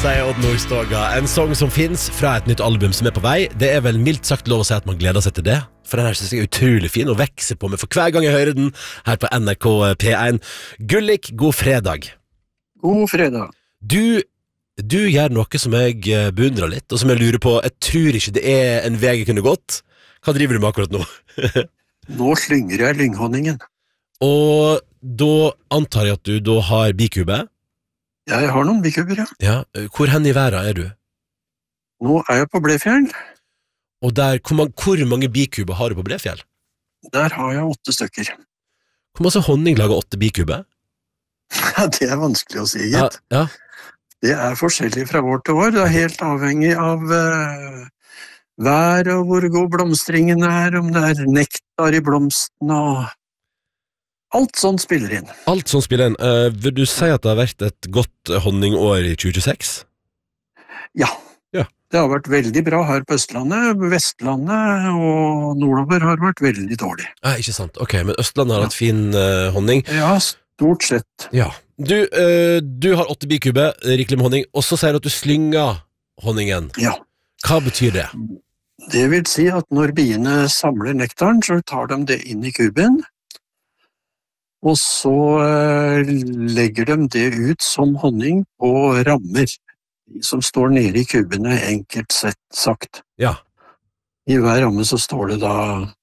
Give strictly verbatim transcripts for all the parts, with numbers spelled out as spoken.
sier Odd Nordstoga. En sang som finnes fra et nytt album som er på vei. Det er vel mildt sagt lov å si at man gleder seg til det. For den her synes jeg er utrolig fin og vekser på meg for hver gang jeg hører den her på N R K P én. Gullik, god fredag. God fredag. Du, du gjør noe som jeg beundrer litt, og som jeg lurer på. Jeg tror ikke det er en vei jeg kunne gått. Hva driver du med akkurat nå? Nå slynger jeg lynghonningen. Og da antar jeg at du da har bikube? Jeg har noen bikuber, ja. Ja, hvor hen i verden er du? Nå er jeg på Blefjell. Og der, hvor, man, hvor mange bikuber har du på Blefjell? Der har jeg åtte stykker. Hvor masse honning lager åtte bikuber? Ja, det er vanskelig å si, gitt. Ja, ja. Det er forskjellig fra år til år. Det er helt avhengig av uh, vær og hvor god blomstringen er, om det er nektar i blomsten og alt sånt spiller inn. Alt sånt spiller inn. Uh, vil du si at det har vært et godt honningår i tjue tjueseks? Ja. ja. Det har vært veldig bra her på Østlandet. Vestlandet og nordover har vært veldig dårlig. Ja, ikke sant. Ok, men Østlandet har hatt fin uh, honning. Ja, stort sett. Ja. Du, uh, du har åtte bikuber, rikelig med honning, og så sier du at du slynger honningen. Ja. Hva betyr det? Det vil si at når biene samler nektaren, så tar de det inn i kuben, og så uh, legger de det ut som honning på rammer, som står nede i kubene, enkelt sett sagt. Ja. I hver ramme så står det da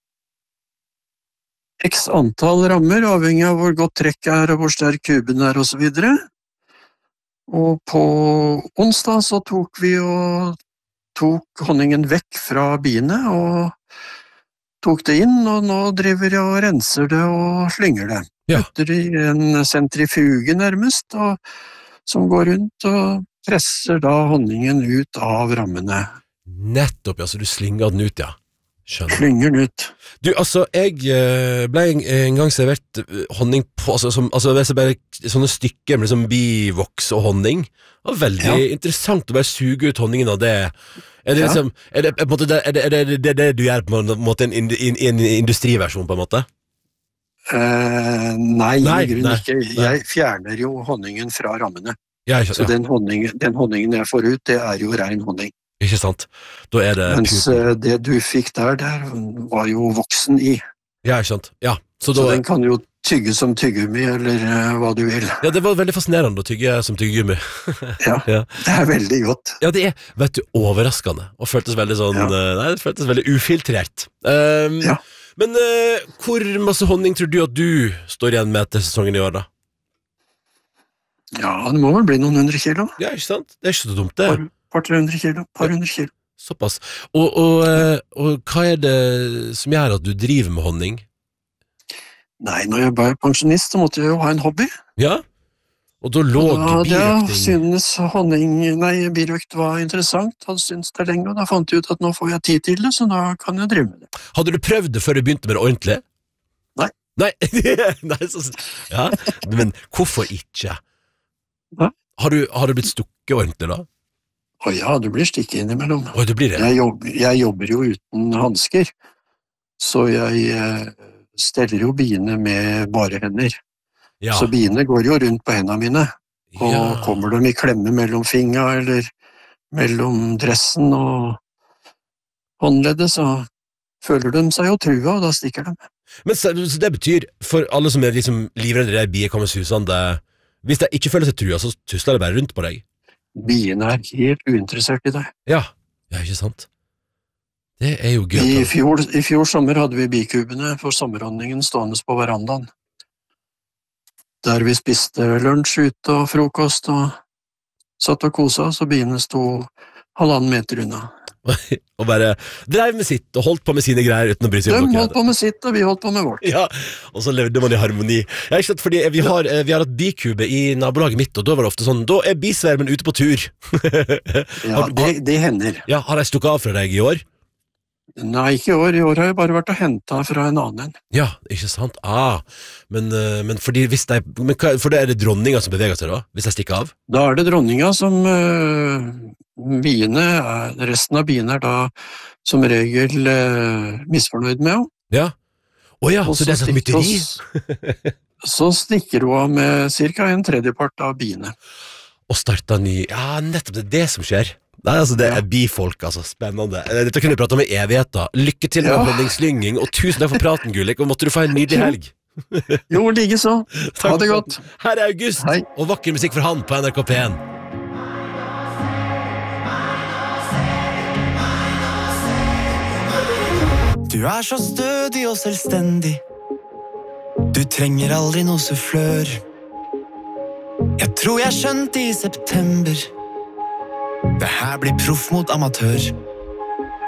x antall rammer, avhengig av hvor godt trekk er, og hvor sterk kuben er, og så videre. Og på onsdag så tok vi og tok honningen vekk fra biene, og tok det inn, og nå driver jeg og renser det og slynger det. Ja. Putter i en sentrifuge nærmest, og, som går rundt og presser da honningen ut av rammene. Nettopp, ja, så du slynger den ut, ja. Skjønner. Slynger den ut. Du, altså, jeg ble en, en gang servert honning på, altså, som, altså bare sånne stykker med liksom bivoks og honning. Det var veldig ja. interessant å bare suge ut honningen av det. Er det, ja. liksom, er det, er det, er det, er det, det, det du gjør på en måte, en, en, en industriversjon på en måte? Uh, nei, nei, i grunnen nei, ikke. Jeg fjerner jo honningen fra rammene. Ja, ikke, så ja. den, honningen, den honningen jeg får ut, det er jo ren honning. Ikke sant? Da er det Mens uh, det du fikk der, der var jo voksen i. Ja, ikke sant? Ja. Så, så da, den kan jo tygge som tyggegummi, eller uh, hva du vil. Ja, det var veldig fascinerende å tygge som tyggegummi. ja, ja, det er veldig godt. Ja, det er, vet du, overraskende. Og føltes veldig sånn, ja. uh, nei, det føltes veldig ufiltrert. Um, ja. Men uh, hvor masse honning tror du at du står igjen med etter sesongen i år, da? Ja, det må vel bli noen hundre kilo. Ja, ikke sant? Det er ikke så dumt, det. Par, par tre hundre kilo, par hundre kilo. Såpass. Og, og, uh, og hva er det som gjør at du driver med honning? Nei, når jeg ble pensjonist, så måtte jeg jo ha en hobby. Ja? Og da lå ja, birøkting. Jeg synes honning, nei, birøkt var interessant, hadde syntes det lenge, og da fant jeg ut at nå får jeg tid til det, så da kan jeg drive med det. Hadde du prøvd det før du begynte med det ordentlig? Nei. Nei, nei så, ja, men hvorfor ikke? Nei. Har du, har du blitt stukket ordentlig da? Å ja, du blir stikket innimellom. Å, det blir det. Jeg jobber, jeg jobber jo uten hansker, så jeg eh, steller jo biene med bare hender. Ja. Så biene går jo rundt på hendene mine, og ja. kommer de i klemme mellom fingra eller mellom dressen og håndleddet, så føler de seg jo trua, og da stikker de. Men så, så det betyr, for alle som er liksom livredde der bier kommer susende, hvis de ikke føler seg trua, så tusler det bare rundt på deg? Biene er helt uinteressert i deg. Ja, ja, ikke sant? Det er jo gøy. I fjor, I fjor sommer hadde vi bikubene for sommerhonningen stående på verandaen. Der vi spiste lunsj ute og frokost og satt og kosa, så biene sto halvannen meter unna. Og bare drev med sitt og holdt på med sine greier uten å bry seg om noe. De holdt holdt på med sitt, og vi holdt på med vårt. Ja, og så levde man i harmoni. Jeg har ikke sett, fordi vi har, vi har hatt bikube i nabolaget mitt, og da var det ofte sånn, da er bisvermen ute på tur. Ja, det, det hender. Ja, har jeg stukket av fra deg i år? Nei, ikke i år. I år har jeg bare vært og hentet fra en annen. Ja, ikke sant? Ah, men, men, fordi hvis de, men for det er det dronninga som beveger seg da, hvis jeg stikker av? Da er det dronninga som uh, biene, resten av biene er da som regel uh, misfornøyd med. Ja. Åja, oh, så det er sånn mytteri? Så stikker hun av med cirka en tredjepart av biene. og starta ny. Ja, nettopp, det er det som skjer. Nei, altså det er bifolk, altså, spennende. Dette kunne vi prate om i evigheter. Lykke til med ja. honningslynging, og tusen takk for praten, Gullik, og måtte du få en nydelig helg. Jo, like så. Ha det godt. Her er August, Hei. Og vakker musikk for han på N R K P en. Du er så stødig og selvstendig. Du trenger aldri noe sufflør. Jeg tror jeg skjønte i september. Det her blir proff mot amatør.